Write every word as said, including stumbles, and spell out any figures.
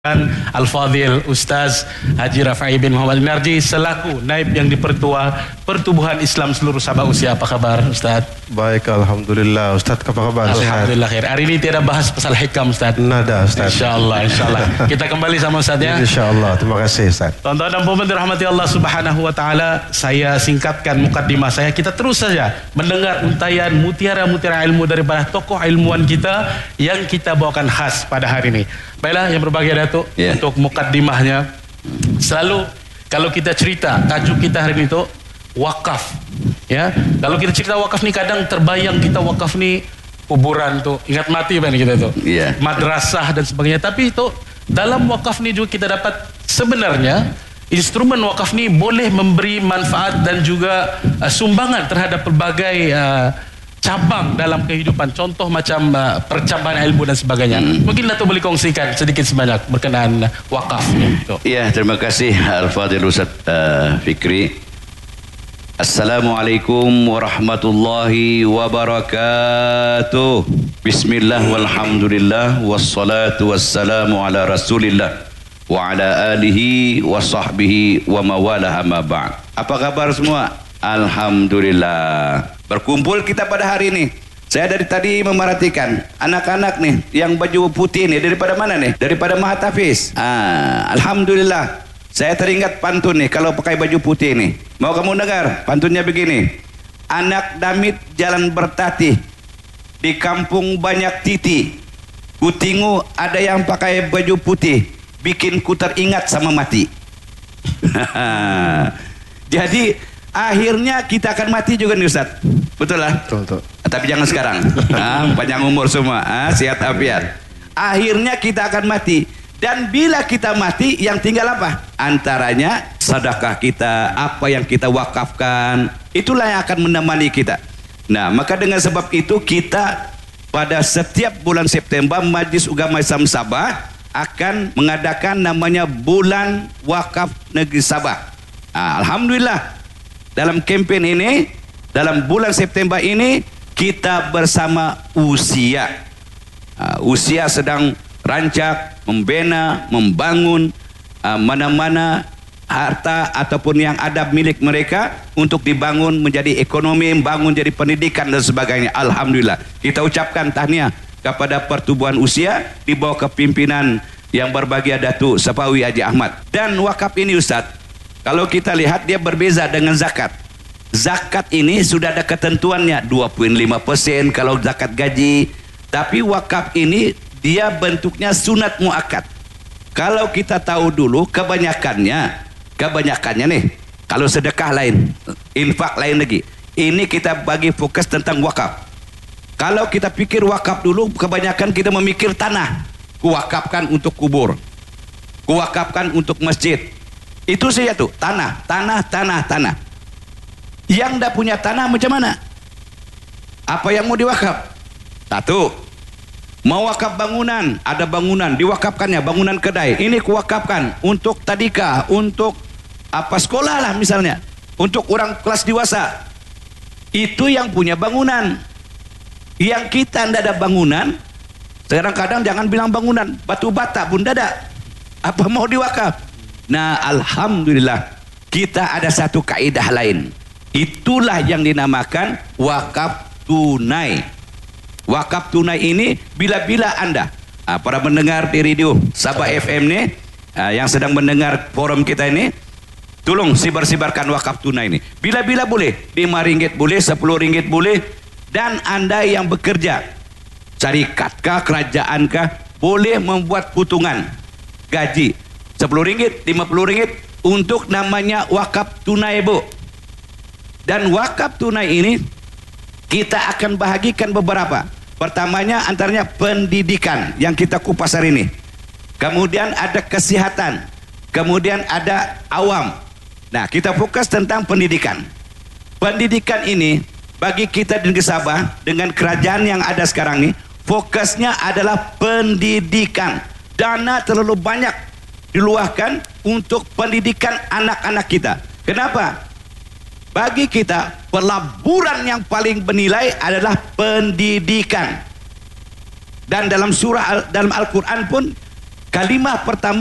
Al-Fadhil Ustaz Haji Rafai bin Muhammad Narji selaku Naib yang dipertua Pertubuhan Islam seluruh Sabah Usia. Apa kabar Ustaz? Baik, Alhamdulillah. Ustaz, apa kabar? Alhamdulillah khair. Hari ini tidak bahas pasal hikam Ustaz. Nada Ustaz. InsyaAllah, insyaAllah. Kita kembali sama Ustaz ya. InsyaAllah, terima kasih Ustaz. Tuan-tuan dan puan dirahmati Allah Subhanahu Wa Taala, saya singkatkan mukaddimah saya. Kita terus saja mendengar untayan mutiara-mutiara ilmu daripada tokoh ilmuwan kita yang kita bawakan khas pada hari ini. Baiklah yang berbahagia Datuk, yeah. Untuk mukaddimahnya, selalu kalau kita cerita tajuk kita hari ini itu wakaf, ya. Kalau kita cerita wakaf ni kadang terbayang kita wakaf ni kuburan tu, ingat mati kan kita tu, yeah. Madrasah dan sebagainya. Tapi itu dalam wakaf ni juga kita dapat sebenarnya instrumen wakaf ni boleh memberi manfaat dan juga uh, sumbangan terhadap pelbagai uh, cabang dalam kehidupan, contoh macam uh, percambahan ilmu dan sebagainya. Hmm. Mungkin Dato' boleh kongsikan sedikit sebanyak berkenaan wakaf. Ya, terima kasih Al-Fadhil Ustaz uh, Fikri. Assalamualaikum warahmatullahi wabarakatuh. Bismillah walhamdulillah wassalatu wassalamu ala rasulillah wa ala alihi wa sahbihi wa mawalah amma ba'd. Apa kabar semua? Alhamdulillah. Berkumpul kita pada hari ini. Saya dari tadi memerhatikan anak-anak nih yang baju putih nih daripada mana nih? Daripada Mahatafiz. Ah, Alhamdulillah. Saya teringat pantun nih kalau pakai baju putih nih. Mau kamu dengar? Pantunnya begini. Anak damit jalan bertatih. Di kampung banyak titi. Kutingu ada yang pakai baju putih. Bikin ku teringat sama mati. Jadi akhirnya kita akan mati juga nih Ustaz. Betul lah? Betul, betul. Tapi jangan sekarang. Ah, panjang umur semua. Ah, sehat afiat. Akhirnya kita akan mati. Dan bila kita mati, yang tinggal apa? Antaranya sedekah kita, apa yang kita wakafkan. Itulah yang akan menemani kita. Nah, maka dengan sebab itu kita pada setiap bulan September Majlis Ugama Islam Sabah akan mengadakan namanya Bulan Wakaf Negeri Sabah. Ah, Alhamdulillah. Dalam kempen ini, dalam bulan September ini, kita bersama Usia. Uh, usia sedang rancak, membina, membangun mana-mana uh, harta ataupun yang ada milik mereka untuk dibangun menjadi ekonomi, membangun jadi pendidikan dan sebagainya. Alhamdulillah. Kita ucapkan tahniah kepada Pertubuhan Usia di bawah kepimpinan yang berbahagia Datuk Sapawi Haji Ahmad. Dan wakaf ini Ustaz, kalau kita lihat dia berbeza dengan zakat. Zakat ini sudah ada ketentuannya dua puluh lima persen kalau zakat gaji. Tapi wakaf ini dia bentuknya sunat muakkad. Kalau kita tahu dulu kebanyakannya, kebanyakannya nih, kalau sedekah lain, infak lain lagi. Ini kita bagi fokus tentang wakaf. Kalau kita pikir wakaf dulu, kebanyakan kita memikir tanah. Kuwakafkan untuk kubur. Kuwakafkan untuk masjid. Itu saja tuh, tanah, tanah, tanah, tanah. Yang dah punya tanah macam mana? Apa yang mau diwakaf? Satu, mau wakaf bangunan, ada bangunan, diwakafkannya, bangunan kedai. Ini kuwakafkan untuk tadika, untuk apa sekolah lah misalnya, untuk orang kelas dewasa. Itu yang punya bangunan. Yang kita tidak ada bangunan, kadang-kadang jangan bilang bangunan, batu bata pun tidak ada. Apa mau diwakaf? Nah, Alhamdulillah kita ada satu kaidah lain. Itulah yang dinamakan wakaf tunai. Wakaf tunai ini bila-bila anda ah, para mendengar di radio Sabah F M nih ah, yang sedang mendengar forum kita ini, tolong sibar-sibarkan wakaf tunai ini. Bila-bila boleh, lima ringgit boleh, sepuluh ringgit boleh. Dan anda yang bekerja syarikat kah, kerajaan kah, boleh membuat putungan gaji sepuluh ringgit, lima puluh ringgit untuk namanya wakaf tunai bu. Dan wakaf tunai ini kita akan bahagikan beberapa. Pertamanya antaranya pendidikan yang kita kupas hari ini. Kemudian ada kesehatan. Kemudian ada awam. Nah, kita fokus tentang pendidikan. Pendidikan ini bagi kita di Negeri Sabah dengan kerajaan yang ada sekarang ini, fokusnya adalah pendidikan. Dana terlalu banyak diluahkan untuk pendidikan anak-anak kita. Kenapa? Bagi kita, pelaburan yang paling bernilai adalah pendidikan. Dan dalam surah, dalam Al-Quran pun Kalimah pertama